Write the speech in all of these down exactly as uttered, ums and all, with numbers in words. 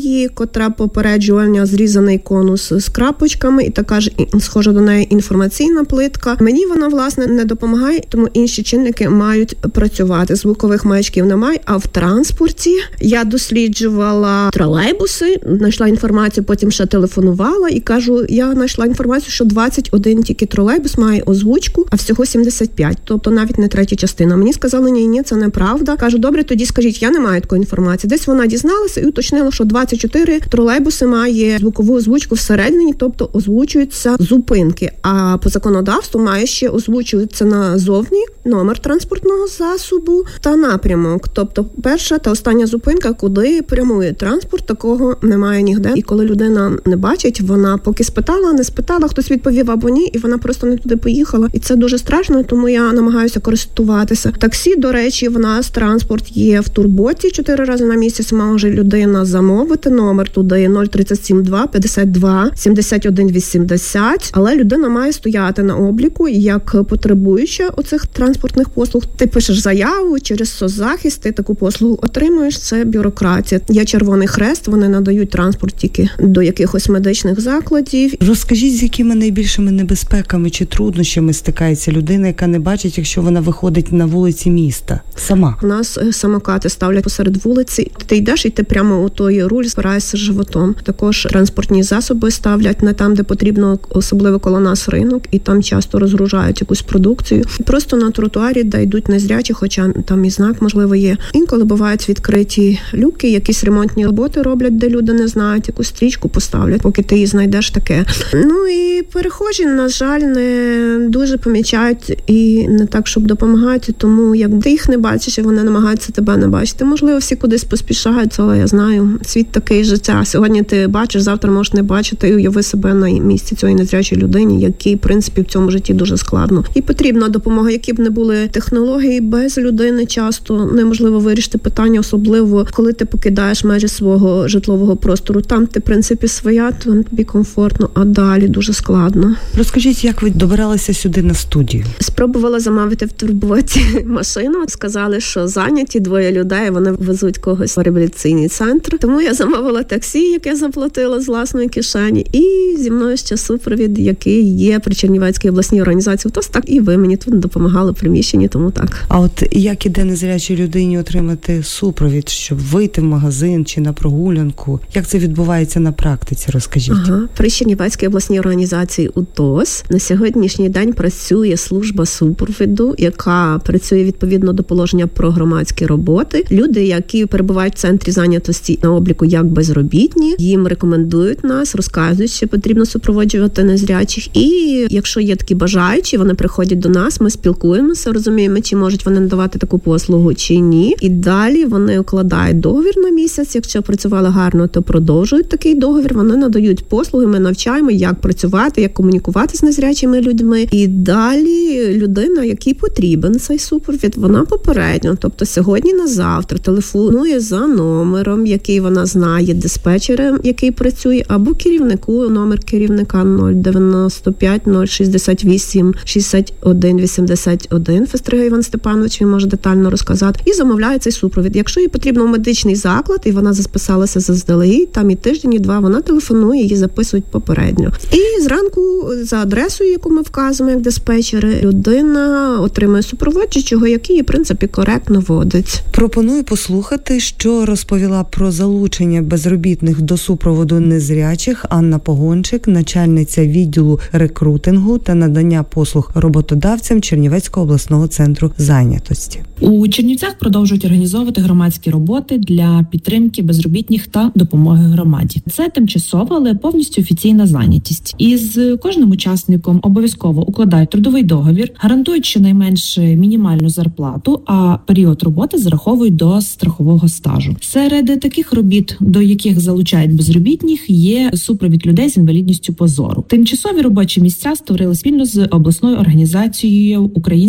неї, котра попереджувальня, зрізаний конус з крапочками, і така ж схожа до неї інформаційна плитка. Мені вона, власне, не допомагає, тому інші чинники мають працювати. Звукових маячків немає, а в транспорті я досліджувала тролейбуси, знайшла інформацію, потім ще телефонувала і кажу, я знайшла інформацію, що двадцять один тільки тролейбус має озвучку, а всього сімдесят п'ять, тобто навіть не третя частина. Мені сказали, ні, ні, це неправда. Кажу, добре, тоді скажіть, я не маю такої інформації. Десь вона дізналася і уточнила, що двадцять чотири тролейбуси має звукову озвучку всередині, тобто озвучуються зупинки, а по законодавству має ще озвучуватися назовні номер транспортного засобу та напрямок. Тобто перша та остання зупинка, куди прямує транспорт, такого немає ніде. І коли людина не бачить, вона поки спитала, не спитала, хтось відповів або ні, і вона просто не туди поїхала. І це дуже страшно, тому я намагаюся користуватися. Таксі, до речі, в нас транспорт є в Турботі, чотири рази на місяць може людина замовити, номер туди нуль тридцять сім два п'ятдесят два сімдесят один вісімдесят, але людина має стояти на обліку як потребуюча оцих транспортних послуг. Ти пишеш заяву через соцзахист, ти таку послугу отримуєш, це бюрократія. Є Червоний Хрест, вони надають транспорт тільки до якихось медичних закладів. Розкажіть, з якими найбільшими небезпеками чи труднощами стикається людина, яка не бачить, якщо вона виходить на вулиці міста сама? У нас самокати ставлять посеред вулиці. Ти йдеш і ти прямо у той руль спираєшся животом. Також транспортні засоби ставлять не там, де потрібно, особливо коло нас ринок, і там часто розгружають якусь продукцію. І просто на тротуарі, де йдуть незрячі, хоча там і знак, можливо, є. Інколи бувають відкриті люки, якісь ремонтні роботи роблять, де люди не знають, якусь стрічку поставлять, поки ти її знайдеш таке. Ну і перехожі, на жаль, не дуже помічають і не так, щоб допомагають, тому як ти їх не бачиш, і вони намагаються тебе не бачити. Можливо, всі кудись поспішають, але я знаю, світ такий, життя. Сьогодні ти бачиш, завтра можеш не бачити, і уяви себе на місці цієї незрячої людині, якій, в принципі, в цьому житті дуже складно. І потрібна допомога, які б не були технології, без людини часто неможливо вирішити питання, особливо, коли ти покидаєш межі свого житлового простору. Там ти, в принципі, своя, там тобі комфортно, а далі дуже складно. Розкажіть, як ви добиралися сюди на студію? Спробувала замовити в Турботі машину. Сказали, що зайняті двоє людей, вони везуть когось в реабілітаційний центр. Тому я замовила таксі, яке заплатила з власної кишені, і зі мною ще супровід, який є при Чернівецькій обласній організації. Тож так і ви мені тут допомагали в приміщенні, тому так. А от як іде незрячій людині отримати супровід, щоб вийти в магазин чи на прогулянку? Як це відбувається на практиці, розкажіть? Ага. При Чернівецькій обласній організації УТОС на сьогоднішній день працює служба супровіду, яка працює відповідно до положення про громадські роботи. Люди, які перебувають в центрі зайнятості на обліку як безробітні, їм рекомендують нас, розказують, що потрібно супроводжувати незрячих. І якщо є такі бажаючі, вони приходять до нас, ми спілкуємося, розуміємо, чи можуть вони надавати таку послугу, чи ні. І далі вони укладають договір на місяць. Якщо працювали гарно, то продовжують такий договір. Вони надають послуги, ми навчаємо, як працювати, як комунікувати з незрячими людьми. І далі людина, якій потрібен цей супровід, вона попередньо, тобто сьогодні на завтра телефонує за номером, який вона знає, диспетчером, який працює, або керівнику, номер керівника нуль дев'яносто п'ять нуль шістдесят вісім шістдесят один вісімдесят один. Фестрига Іван Степанович, він може детально розказати. І замовляє цей супровід. Якщо їй потрібно в медичний заклад, і вона записалася заздалегідь, там і тиждень, і два, вона телефонує, її записують попередньо. І зранку за адресою, яку ми вказуємо як диспетчери, людина отримує супроводжуючого, який, в принципі, коректно водить. Пропоную послухати, що розповіла про залучення безробітних до супроводу незрячих Анна Погончик, начальниця відділу рекрутингу та надання послуг роботодавцям Чернівецького обласного центру зайнятості. У Чернівцях продовжують організовувати громадські роботи для підтримки безробітних та допомоги громаді. Це тимчасова, але повністю офіційна зайнятість. Із кожним учасником обов'язково укладають трудовий договір, гарантують щонайменше мінімальну зарплату, а період роботи зараховують до страхового стажу. Серед таких робіт, до яких залучають безробітних, є супровід людей з інвалідністю по зору. Тимчасові робочі місця створили спільно з обласною організацією Українською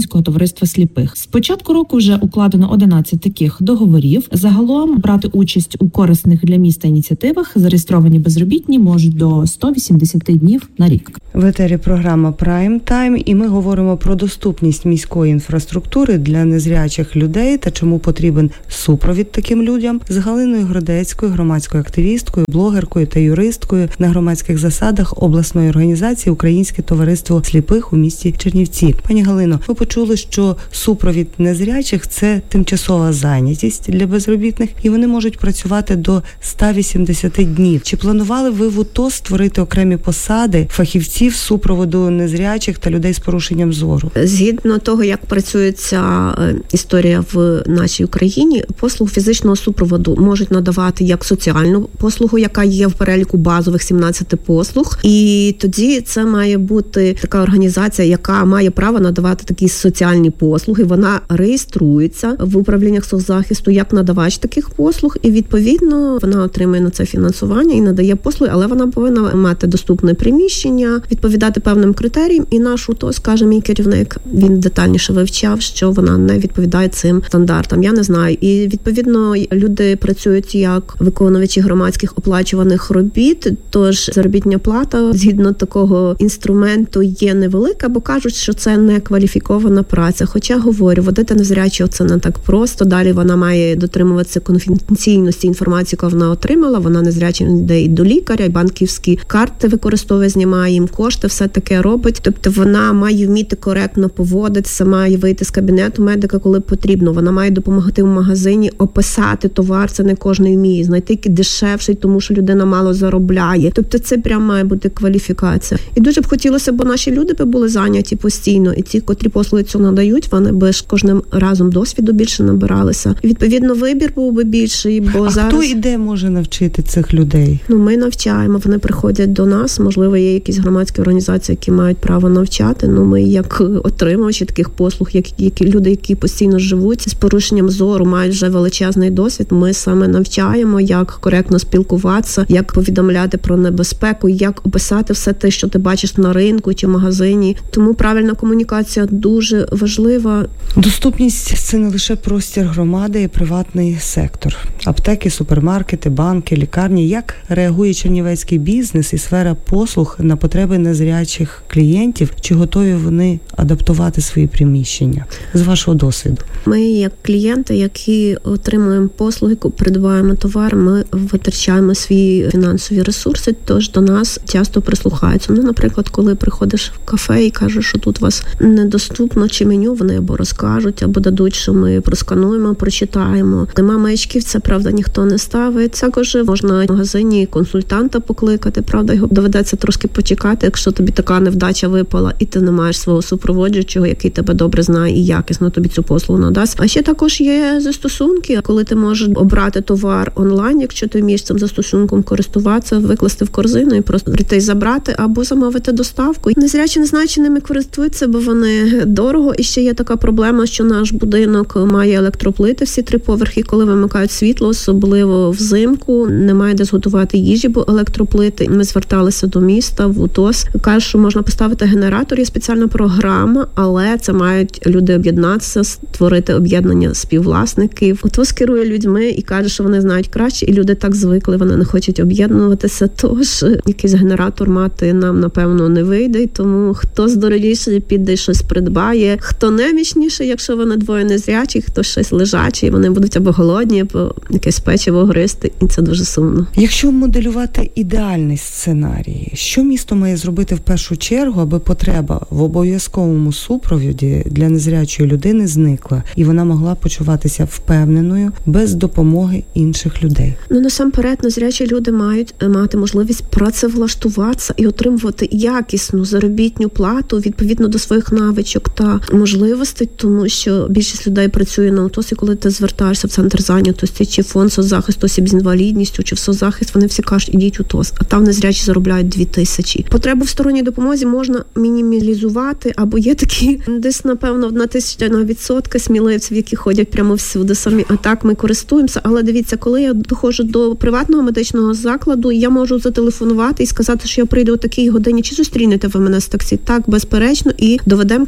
Українського товариства сліпих. З початку року вже укладено одинадцять таких договорів. Загалом брати участь у корисних для міста ініціативах зареєстровані безробітні можуть до сто вісімдесят днів на рік. В етері програма Prime Time, і ми говоримо про доступність міської інфраструктури для незрячих людей та чому потрібен супровід таким людям з Галиною Гродецькою, громадською активісткою, блогеркою та юристкою на громадських засадах обласної організації Українське товариство сліпих у місті Чернівці. Пані Галино, ви почули, що супровід незрячих – це тимчасова зайнятість для безробітних, і вони можуть працювати до ста вісімдесяти днів. Чи планували ви в УТО створити окремі посади фахівців супроводу незрячих та людей з порушенням зору? Згідно того, як працює ця історія в нашій Україні, послугу фізичного супроводу можуть надавати як соціальну послугу, яка є в переліку базових сімнадцяти послуг, і тоді це має бути така організація, яка має право надавати такі соціальні послуги. Вона реєструється в управліннях соцзахисту як надавач таких послуг, і відповідно вона отримує на це фінансування і надає послуги, але вона повинна мати доступне приміщення, відповідати певним критеріям, і наш УТО, скаже мій керівник, він детальніше вивчав, що вона не відповідає цим стандартам. Я не знаю. І відповідно люди працюють як виконувачі громадських оплачуваних робіт, тож заробітна плата згідно такого інструменту є невелика, бо кажуть, що це не кваліфікована праця. Хоча, говорю, водити незрячого це не так просто. Далі вона має дотримуватися конфіденційності інформації, яку вона отримала. Вона незряча йде і до лікаря, і банківські карти використовує, знімає їм кошти, все таке робить. Тобто вона має вміти коректно поводитися, має вийти з кабінету медика, коли потрібно. Вона має допомогти в магазині описати товар, це не кожен вміє. Знайти який дешевший, тому що людина мало заробляє. Тобто це прям має бути кваліфікація. І дуже б хотілося, бо наші люди би були зайняті постійно, і ті, котрі послуги цього надають, вони би ж кожним разом досвіду більше набиралися. І відповідно вибір був би більший, бо а зараз... хто і де може навчити цих людей? Ну, ми навчаємо, вони приходять до нас, можливо, є якісь громадські організації, які мають право навчати, ну ми як отримувачі таких послуг, як які люди, які постійно живуть з порушенням зору, мають вже величезний досвід, ми саме навчаємо, як коректно спілкуватися, як повідомляти про небезпеку, як описати все те, що ти бачиш на ринку чи в магазині. Тому правильна комунікація дуже важлива. Доступність – це не лише простір громади і приватний сектор. Аптеки, супермаркети, банки, лікарні. Як реагує чернівецький бізнес і сфера послуг на потреби незрячих клієнтів? Чи готові вони адаптувати свої приміщення? З вашого досвіду. Ми, як клієнти, які отримуємо послуги, придбаємо товар, ми витрачаємо свої фінансові ресурси, тож до нас часто прислухаються. Ну, наприклад, коли приходиш в кафе і кажеш, що тут у вас недоступно чи меню, вони або розкажуть, або дадуть, що ми проскануємо, прочитаємо. Нема маячків, це, правда, ніхто не ставить. Також можна в магазині консультанта покликати, правда, його доведеться трошки почекати, якщо тобі така невдача випала, і ти не маєш свого супроводжуючого, який тебе добре знає і якісно тобі цю послугу надасть. А ще також є застосунки, коли ти можеш обрати товар онлайн, якщо ти вмієш цим застосунком користуватися, викласти в корзину і просто прийти забрати або замовити доставку. Незрячі не знають, чи ними користуються, бо вони дорого. І ще є така проблема, що наш будинок має електроплити всі три поверхи, коли вимикають світло, особливо взимку, немає де зготувати їжі, бо електроплити. Ми зверталися до міста, в УТОС. Кажуть, що можна поставити генератор, є спеціальна програма, але це мають люди об'єднатися, створити об'єднання співвласників. УТОС керує людьми і каже, що вони знають краще, і люди так звикли, вони не хочуть об'єднуватися, тож якийсь генератор мати нам, напевно, не вийде, тому хто здоровіший, піде щось придбає, хто немічніший, якщо вони двоє незрячих, хто щось лежачий, вони будуть або голодні, або якесь печиво гристи, і це дуже сумно. Якщо моделювати ідеальний сценарій, що місто має зробити в першу чергу, аби потреба в обов'язковому супроводі для незрячої людини зникла, і вона могла почуватися впевненою без допомоги інших людей? Ну, насамперед, незрячі люди мають мати можливість працевлаштуватися і отримувати якісну заробітну плату відповідно до своїх навичок та можливостей, тому що більшість людей працює на УТОСі, коли ти звертаєшся в центр зайнятості, чи фонд соцзахисту осіб з інвалідністю, чи в соцзахист, вони всі кажуть, ідіть в УТОС, а там незрячі заробляють дві тисячі. Потребу в сторонній допомозі можна мінімалізувати, або є такі десь, напевно, одна тисяча на відсотка сміливців, які ходять прямо всюди самі. А так ми користуємося, але дивіться, коли я доходжу до приватного медичного закладу, я можу зателефонувати і сказати, що я прийду о такій годині, чи зустрінете ви мене з таксі? Так, безперечно, і доведемо, куди треба.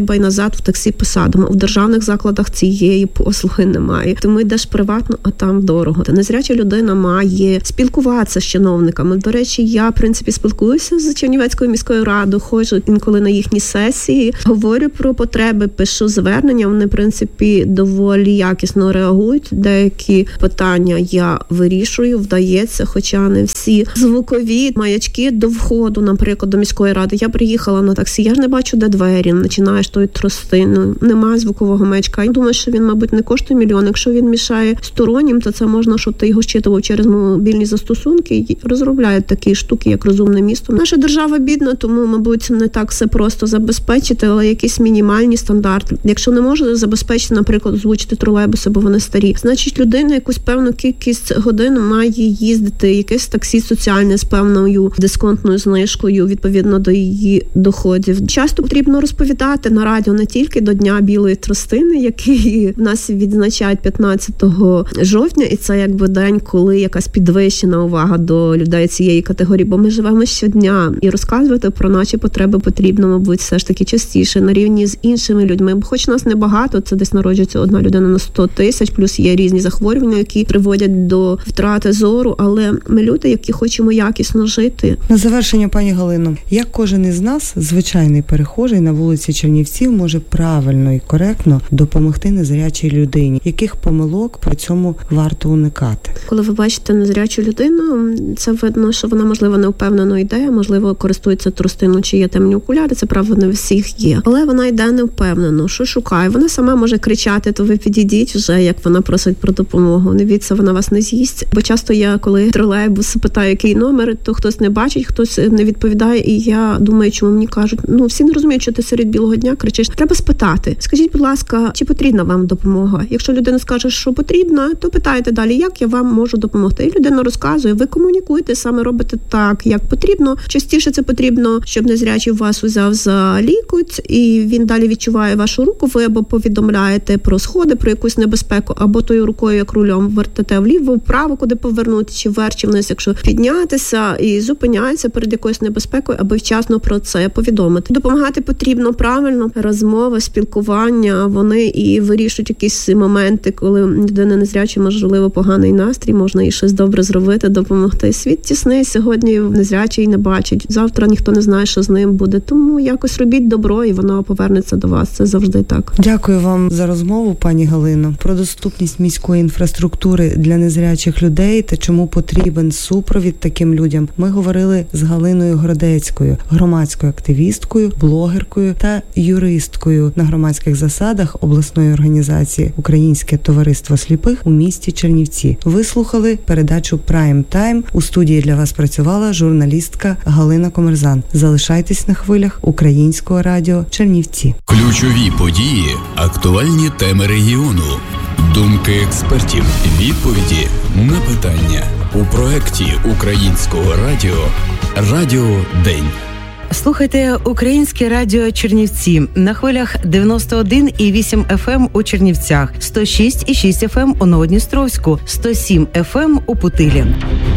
треба і назад в таксі посадимо. В державних закладах цієї послуги немає. Тому йдеш приватно, а там дорого. Та незряча людина має спілкуватися з чиновниками. До речі, я, в принципі, спілкуюся з Чернівецькою міською радою, ходжу інколи на їхні сесії, говорю про потреби, пишу звернення, вони, в принципі, доволі якісно реагують. Деякі питання я вирішую, вдається, хоча не всі. Звукові маячки до входу, наприклад, до міської ради. Я приїхала на таксі, я ж не бачу, де двері, починаєш тої трости, ну, немає звукового маячка. Я думаю, що він, мабуть, не коштує мільйон. Якщо він мішає стороннім, то це можна, щоб ти його щитував через мобільні застосунки, і розробляють такі штуки, як розумне місто. Наша держава бідна, тому, мабуть, не так все просто забезпечити, але якісь мінімальні стандарти. Якщо не може забезпечити, наприклад, озвучити тролейбуси, бо вони старі, значить, людина якусь певну кількість годин має їздити, якесь таксі соціальне з певною дисконтною знижкою, відповідно до її доходів. Часто потрібно розповідати на радіо не тільки до Дня білої тростини, який в нас відзначають п'ятнадцятого жовтня, і це якби день, коли якась підвищена увага до людей цієї категорії, бо ми живемо щодня, і розказувати про наші потреби потрібно, мабуть, все ж таки частіше на рівні з іншими людьми. Бо хоч нас небагато, це десь народжується одна людина на сто тисяч, плюс є різні захворювання, які приводять до втрати зору, але ми люди, які хочемо якісно жити. На завершення, пані Галино, як кожен із нас, звичайний перехожий на вулиці Чернівців, може правильно і коректно допомогти незрячій людині? Яких помилок при цьому варто уникати? Коли ви бачите незрячу людину, це видно, що вона, можливо, невпевнено йде, можливо, користується тростиною, чи є темні окуляри, це, правда, не всіх є. Але вона йде невпевнено, що шукає. Вона сама може кричати, то ви підійдіть вже, як вона просить про допомогу. Не віться, вона вас не з'їсть. Бо часто я, коли тролейбус питаю, який номер, то хтось не бачить, хтось не відповідає, і я думаю, чому мені кажуть, ну, всі не розуміють, що ти серед білого дня кричиш. Треба спитати. Скажіть, будь ласка, чи потрібна вам допомога? Якщо людина скаже, що потрібна, то питайте далі, як я вам можу допомогти. І людина розказує, ви комунікуєте, саме робите так, як потрібно. Частіше це потрібно, щоб незрячий вас узяв за лікоть, і він далі відчуває вашу руку, ви або повідомляєте про сходи, про якусь небезпеку, або тою рукою, як рулем, вертите вліво, вправо, куди повернути, чи вверх, чи вниз, якщо піднятися, і зупиняється перед якоюсь небезпекою, аби вчасно про це повідомити. Допомагати потрібно правильно, розмови, спілкування, вони і вирішують якісь моменти, коли людина незряча, можливо, поганий настрій, можна їй щось добре зробити, допомогти. Світ тісний, сьогодні незрячий не бачить, завтра ніхто не знає, що з ним буде, тому якось робіть добро, і воно повернеться до вас, це завжди так. Дякую вам за розмову, пані Галино, про доступність міської інфраструктури для незрячих людей та чому потрібен супровід таким людям. Ми говорили з Галиною Гродецькою, громадською активісткою, блогеркою та юристкою на громадських засадах обласної організації Українське товариство сліпих у місті Чернівці. Ви слухали передачу Prime Time. У студії для вас працювала журналістка Галина Комерзан. Залишайтесь на хвилях Українського радіо Чернівці. Ключові події, актуальні теми регіону, думки експертів, відповіді на питання у проєкті Українського радіо «Радіо День». Слухайте Українське радіо Чернівці на хвилях дев'яносто один і вісім еф ем у Чернівцях, сто шість і шість еф ем у Новодністровську, сто сім еф ем у Путилі.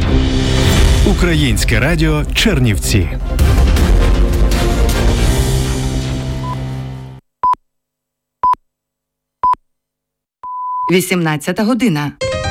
Українське радіо Чернівці. вісімнадцята година.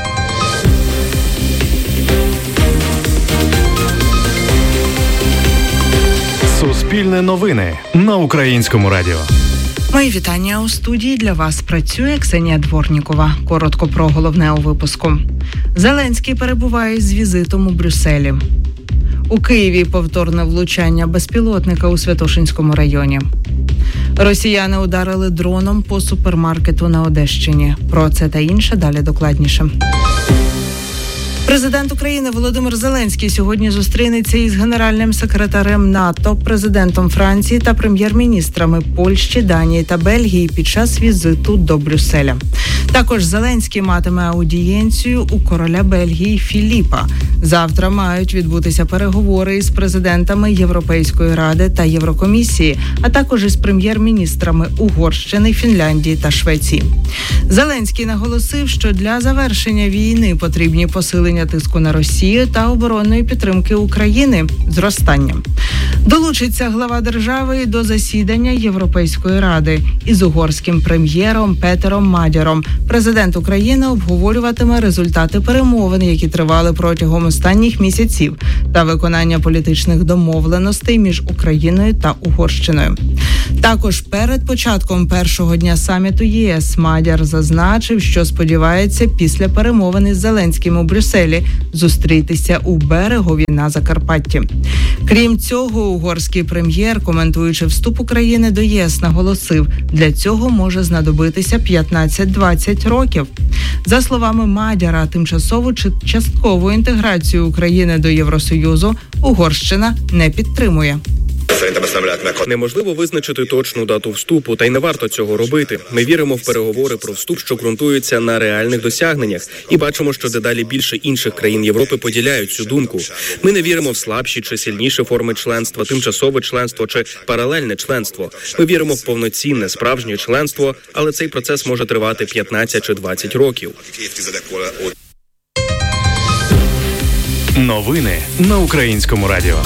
Суспільне новини на Українському радіо. Мої вітання. У студії для вас працює Ксенія Дворнікова. Коротко про головне у випуску. Зеленський перебуває з візитом у Брюсселі. У Києві повторне влучання безпілотника у Святошинському районі. Росіяни ударили дроном по супермаркету на Одещині. Про це та інше далі докладніше. Президент України Володимир Зеленський сьогодні зустрінеться із генеральним секретарем НАТО, президентом Франції та прем'єр-міністрами Польщі, Данії та Бельгії під час візиту до Брюсселя. Також Зеленський матиме аудієнцію у короля Бельгії Філіпа. Завтра мають відбутися переговори із президентами Європейської ради та Єврокомісії, а також із прем'єр-міністрами Угорщини, Фінляндії та Швеції. Зеленський наголосив, що для завершення війни потрібні посилення тиску на Росію та оборонної підтримки України зростанням. Долучиться глава держави до засідання Європейської ради. Із угорським прем'єром Петером Мадяром президент України обговорюватиме результати перемовин, які тривали протягом останніх місяців, та виконання політичних домовленостей між Україною та Угорщиною. Також перед початком першого дня саміту ЄС Мадяр зазначив, що сподівається після перемовин із Зеленським у Брюсселі зустрітися у Берегові на Закарпатті. Крім цього, угорський прем'єр, коментуючи вступ України до ЄС, наголосив, для цього може знадобитися п'ятнадцять-двадцять років. За словами Мадяра, тимчасову чи часткову інтеграцію України до Євросоюзу Угорщина не підтримує. Неможливо визначити точну дату вступу, та й не варто цього робити. Ми віримо в переговори про вступ, що ґрунтуються на реальних досягненнях, і бачимо, що дедалі більше інших країн Європи поділяють цю думку. Ми не віримо в слабші чи сильніші форми членства, тимчасове членство чи паралельне членство. Ми віримо в повноцінне, справжнє членство, але цей процес може тривати п'ятнадцять чи двадцять років. Новини на Українському радіо.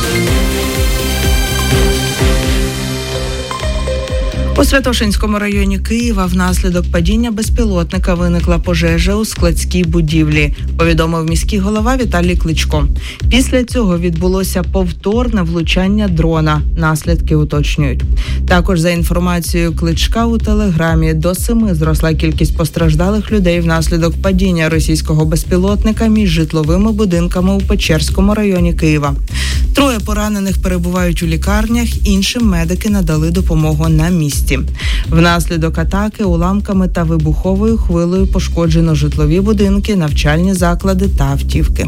У Святошинському районі Києва внаслідок падіння безпілотника виникла пожежа у складській будівлі, повідомив міський голова Віталій Кличко. Після цього відбулося повторне влучання дрона. Наслідки уточнюють. Також, за інформацією Кличка, у Телеграмі до семи зросла кількість постраждалих людей внаслідок падіння російського безпілотника між житловими будинками у Печерському районі Києва. Троє поранених перебувають у лікарнях, іншим медики надали допомогу на місці. Внаслідок атаки уламками та вибуховою хвилею пошкоджено житлові будинки, навчальні заклади та автівки.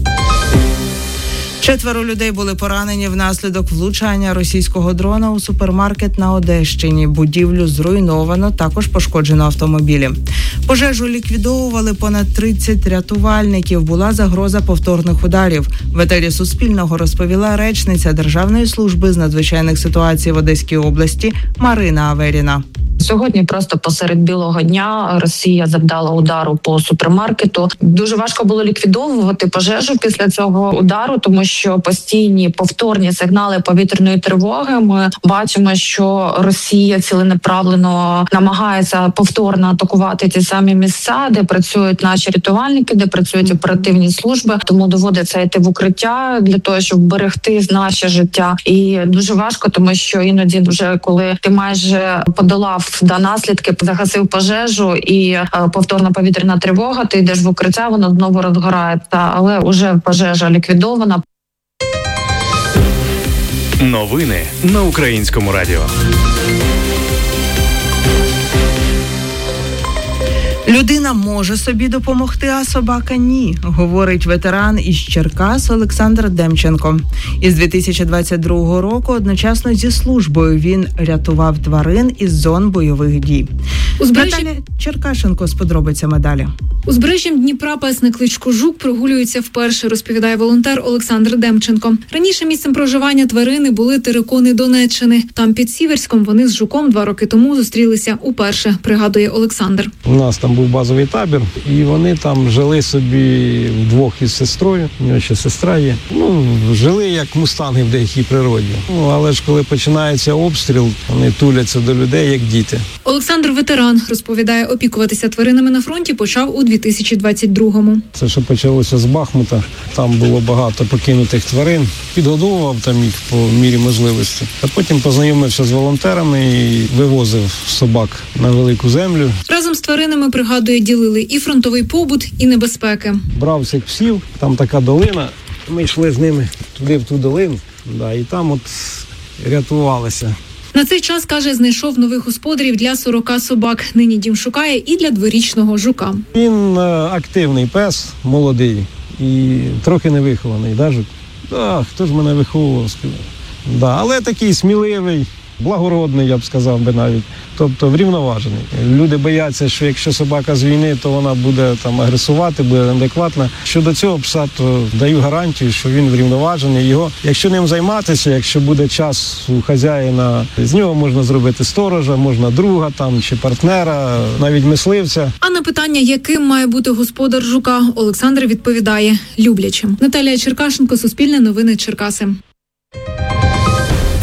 Четверо людей були поранені внаслідок влучання російського дрона у супермаркет на Одещині. Будівлю зруйновано, також пошкоджено автомобілі. Пожежу ліквідовували понад тридцять рятувальників. Була загроза повторних ударів. В етері Суспільного розповіла речниця Державної служби з надзвичайних ситуацій в Одеській області Марина Аверіна. Сьогодні просто посеред білого дня Росія завдала удару по супермаркету. Дуже важко було ліквідовувати пожежу після цього удару, тому що постійні повторні сигнали повітряної тривоги. Ми бачимо, що Росія ціленаправленно намагається повторно атакувати ті самі місця, де працюють наші рятувальники, де працюють оперативні служби. Тому доводиться йти в укриття для того, щоб берегти наше життя. І дуже важко, тому що іноді, вже коли ти майже подолав до наслідки, загасив пожежу і е, повторна повітряна тривога, ти йдеш в укриття, воно знову розгорається, але вже пожежа ліквідована. Новини на Українському радіо. Людина може собі допомогти, а собака – ні, говорить ветеран із Черкас Олександр Демченко. Із дві тисячі двадцять другого року одночасно зі службою він рятував тварин із зон бойових дій. Узбережжя... Наталя Черкашенко з подробицями далі. Узбережжям Дніпра пес на кличку Жук прогулюється вперше, розповідає волонтер Олександр Демченко. Раніше місцем проживання тварини були терикони Донеччини. Там під Сіверськом вони з Жуком два роки тому зустрілися уперше, пригадує Олександр. У нас там був базовий табір, і вони там жили собі вдвох із сестрою, у нього ще сестра є. Ну, жили як мустанги в деякій природі. Ну, але ж коли починається обстріл, вони туляться до людей, як діти. Олександр ветеран, розповідає, опікуватися тваринами на фронті почав у дві тисячі двадцять другому. Це що почалося з Бахмута, там було багато покинутих тварин, підгодовував там їх по мірі можливості. А потім познайомився з волонтерами і вивозив собак на велику землю. Разом з тваринами, пригадує, ділили і фронтовий побут, і небезпеки. Брав цих псів, там така долина, ми йшли з ними туди в ту долину, да, і там от рятувалися. На цей час, каже, знайшов нових господарів для сорока собак. Нині дім шукає і для дворічного Жука. Він активний пес, молодий і трохи невихований. Да, Жук? Да, хто ж мене виховував? Да, але такий сміливий, благородний, я б сказав би навіть. Тобто врівноважений. Люди бояться, що якщо собака з війни, то вона буде там агресувати, буде неадекватна. Щодо цього пса, то даю гарантію, що він врівноважений. Його, якщо ним займатися, якщо буде час у хазяїна, з нього можна зробити сторожа, можна друга там чи партнера, навіть мисливця. А на питання, яким має бути господар Жука, Олександр відповідає – люблячим. Наталія Черкашенко, Суспільне новини, Черкаси.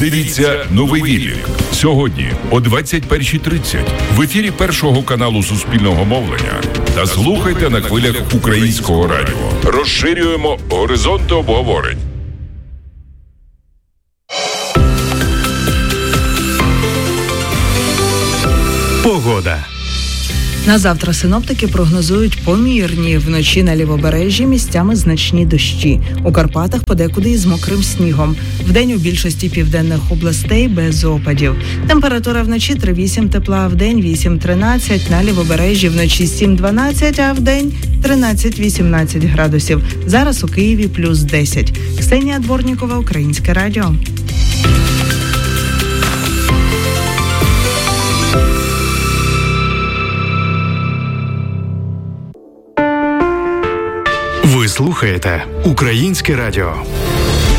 Дивіться «Новий Віллік» сьогодні о двадцять перша тридцять в ефірі Першого каналу Суспільного мовлення та слухайте на хвилях Українського радіо. Розширюємо горизонти обговорень. Погода. На завтра синоптики прогнозують помірні. Вночі на лівобережжі місцями значні дощі. У Карпатах подекуди із мокрим снігом. Вдень у більшості південних областей без опадів. Температура вночі три-вісім тепла, вдень вісім-тринадцять, на лівобережжі вночі сім-дванадцять, а вдень тринадцять-вісімнадцять градусів. Зараз у Києві плюс десять. Ксенія Дворнікова, Українське радіо. Ви слухаєте Українське радіо.